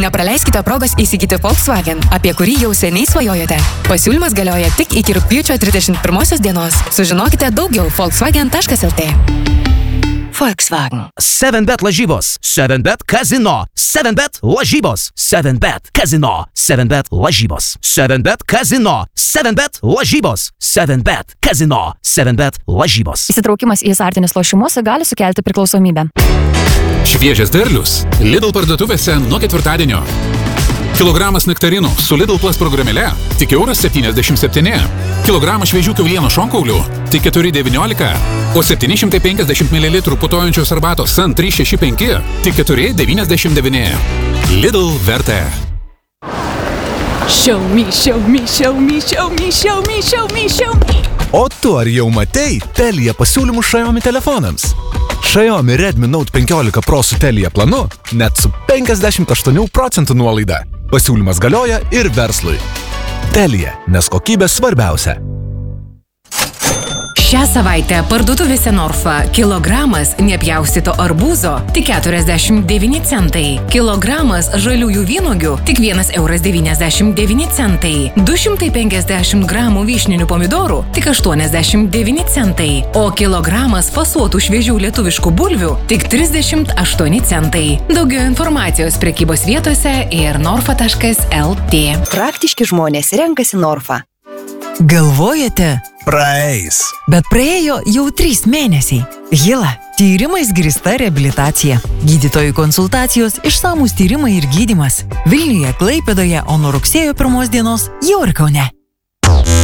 Nepraleiskite progos įsigyti Volkswagen, apie kurį jau seniai svajojate. Pasiūlymas galioja tik iki rugpjūčio 31 dienos. Sužinokite daugiau Volkswagen.lt. Volkswagen. 7bet lažybos, 7bet kazino, 7bet lažybos, 7bet kazino, 7bet lažybos, 7bet kazino, 7bet lažybos, 7bet kazino, 7bet lažybos. Įsitraukimas į azartinius lošimus gali sukelti priklausomybę. Šviežias derlius Lidl parduotuvėse nuo ketvirtadienio. Kilogramas nektarinų su Lidl Plus programėle tik €77. Kilogramas šviežių kiaulieno šonkaulių tik 4,19. O 750 ml putojančios arbatos San 365 tik 4,99. Lidl vertė. Show me, show me, show me, show me, show me, show me, show me. O tu ar jau matei Telia pasiūlymų Xiaomi telefonams? Xiaomi Redmi Note 15 Pro su Telia planu net su 58% nuolaida. Pasiūlymas galioja ir verslui. Telia, nes kokybė svarbiausia. Šią savaitę parduotuvėse Norfa kilogramas nepjaustyto arbūzo tik 49 centai. Kilogramas žaliųjų vynuogių tik €1,99. 250 gramų vyšninių pomidorų tik 89 centai. O kilogramas fasuotų šviežių lietuviškų bulvių tik 38 centai. Daugiau informacijos prekybos vietose ir norfa.lt. Praktiški žmonės renkasi Norfa. Galvojate? Praeis. Bet praėjo jau 3 mėnesiai. Hila. Tyrimais grįsta reabilitacija. Gydytojų konsultacijos, išsamūs tyrimai ir gydymas. Vilniuje, Klaipėdoje, o nuo rugsėjo 1 dienos jau ir Kaune.